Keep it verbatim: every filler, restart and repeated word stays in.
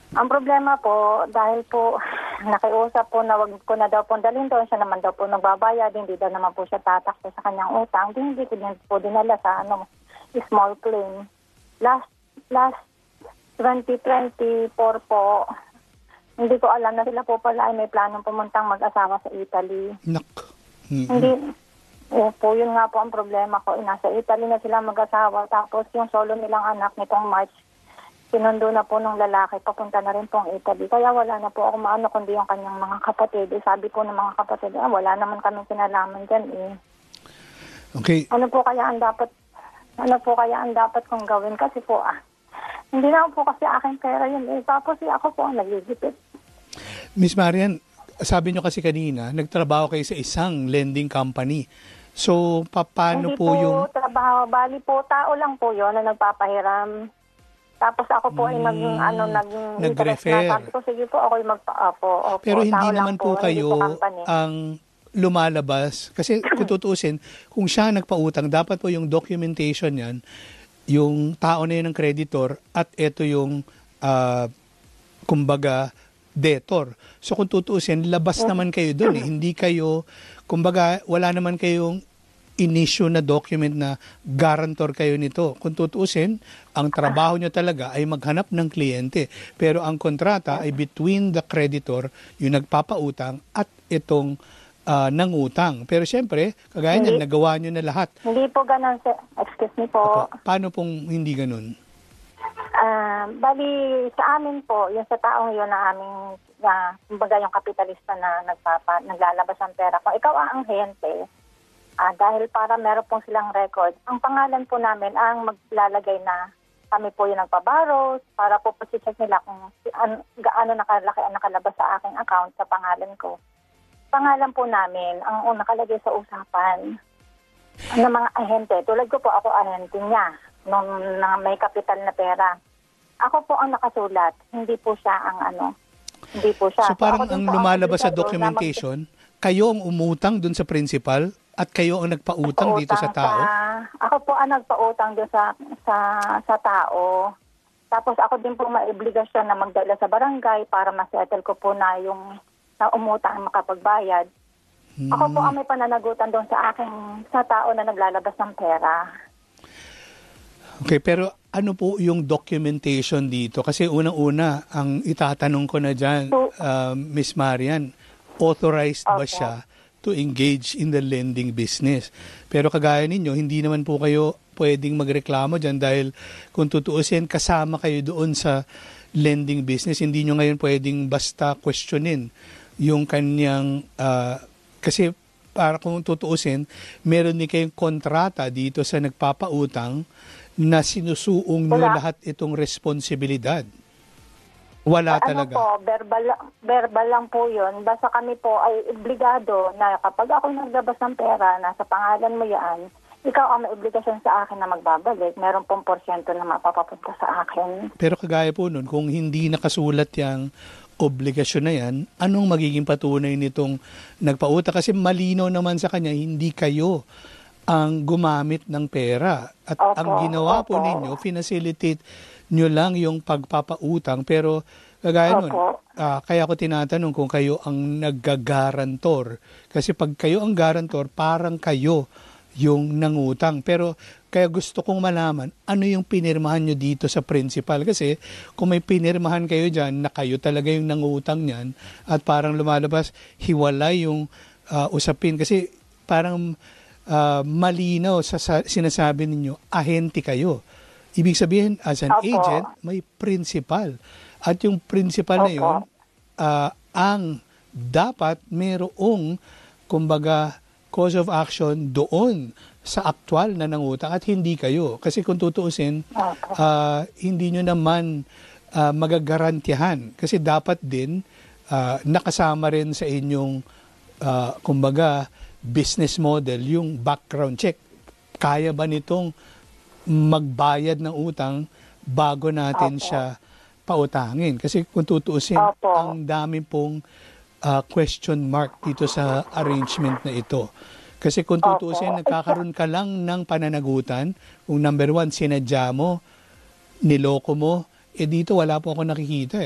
Ang problema po, dahil po nakiusap po na wag ko na daw po dalhin doon, siya naman daw po nagbabayad, hindi daw naman po siya tatakbo sa kanyang utang, di, hindi ko din po dinala sa ano, small claim. Last, last twenty twenty-four po, hindi ko alam na sila po pala ay may planong pumuntang mag-asawa sa Italy. Nak. Mm-hmm. Hindi, eh, po yun nga po ang problema ko. Nasa Italy na sila mag-asawa, tapos yung solo nilang anak nitong March, sinundo na po ng lalaki, papunta na rin po ang Italy. Kaya wala na po ako maano kundi yung kanyang mga kapatid. Eh, sabi po ng mga kapatid, ah, wala naman kami kinalaman dyan eh. Okay. Ano po kaya ang dapat, ano po kaya ang dapat kong gawin? Kasi po ah, hindi na po kasi aking pera yun eh. Tapos eh, ako po ang nagigipit. Miss Marian, sabi nyo kasi kanina, nagtrabaho kayo sa isang lending company. So, pa- paano hindi po, po yung... trabaho, bali po, tao lang po yun na nagpapahiram. Tapos ako po ay nag, Hmm, ano, nag nag-refer. Sabi ko, sige po, ako'y magpa-apo. Opo, Pero hindi tao naman lang po hindi kayo po company. ang lumalabas. Kasi kung tutuusin, kung siya nagpautang, dapat po yung documentation yan, yung tao na yun ng creditor at ito yung, ah, kumbaga, debtor. So kung tutuusin, labas naman kayo doon eh. Hindi kayo, kumbaga, wala naman kayong in-issue na document na guarantor kayo nito. Kung tutuusin, ang trabaho nyo talaga ay maghanap ng kliyente. Pero ang kontrata ay between the creditor, yung nagpapautang, at itong uh, nangutang. Pero siyempre, kagaya niyan, nagawa nyo na lahat. Hindi po ganun, sir. Excuse me po. Opo. Paano pong hindi ganun? Uh, bali, sa amin po, yung sa taong yun na aming, na, kumbaga yung kapitalista na nagpapa, naglalabas ng pera. Kung ikaw ang ahente, Ah, dahil para meron pong silang record, ang pangalan po namin ang maglalagay na kami po yung nagpabaros para po po-check nila kung an, gaano nakalaki ang nakalabas sa aking account sa pangalan ko. Pangalan po namin ang un nakalagay sa usapan ng mga ahente. Tulad ko po, ako ahente niya nung na may kapital na pera. Ako po ang nakasulat, hindi po siya ang ano, hindi po siya. So parang so, ang ang lumalabas sa obligado documentation, kayo ang umutang dun sa principal at kayo ang nagpautang dito sa tao? Sa, ako po ang nagpautang doon sa, sa, sa tao. Tapos ako din po may obligasyon na magdala sa barangay para masettle ko po na yung na umutang makapagbayad. Hmm. Ako po ang may pananagutan doon sa aking sa tao na naglalabas ng pera. Okay, pero ano po yung documentation dito? Kasi unang-una, ang itatanong ko na dyan, so, uh, Miss Marian, authorized okay. ba siya to engage in the lending business? Pero kagaya ninyo, hindi naman po kayo pwedeng magreklamo dyan dahil kung tutuusin, kasama kayo doon sa lending business. Hindi nyo ngayon pwedeng basta questionin yung kanyang, uh, kasi para kung tutuusin, meron din kayong kontrata dito sa nagpapautang na sinusuong nyo Wala. lahat itong responsibilidad. Wala ano talaga. Po, verbal, verbal lang po yun. Basta kami po ay obligado na kapag ako naglabas ng pera, nasa pangalan mo yan, ikaw ang may obligasyon sa akin na magbabalik. Meron pong porsyento na mapapapunta sa akin. Pero kagaya po nun, kung hindi nakasulat yung obligasyon na yan, anong magiging patunay nitong nagpauta? Kasi malinaw naman sa kanya, hindi kayo ang gumamit ng pera. At opo, ang ginawa opo. po ninyo, finacilitate nyo lang yung pagpapautang. Pero kagaya nun, uh, kaya ko tinatanong kung kayo ang naggagarantor. Kasi pag kayo ang garantor, parang kayo yung nangutang. Pero kaya gusto kong malaman, ano yung pinirmahan nyo dito sa principal? Kasi kung may pinirmahan kayo dyan, na kayo talaga yung nangutang niyan, at parang lumalabas, hiwalay yung uh, usapin. Kasi parang uh, malinaw sa, sa sinasabi ninyo, ahente kayo. Ibig sabihin, as an Opo. agent, may principal. At yung principal Opo. na yun, uh, ang dapat mayroong, kumbaga, cause of action doon sa aktual na nangutang at hindi kayo. Kasi kung tutuusin, uh, hindi nyo naman uh, magagarantiyahan. Kasi dapat din uh, nakasama rin sa inyong, uh, kumbaga, business model, yung background check. Kaya ba nitong magbayad ng utang bago natin Opo. siya pautangin? Kasi kung tutuusin, Opo. ang dami pong uh, question mark dito sa arrangement na ito. Kasi kung tutuusin, Opo. nagkakaroon ka lang ng pananagutan. Kung number one, sinadya mo, niloko mo, eh dito wala po ako nakikita eh.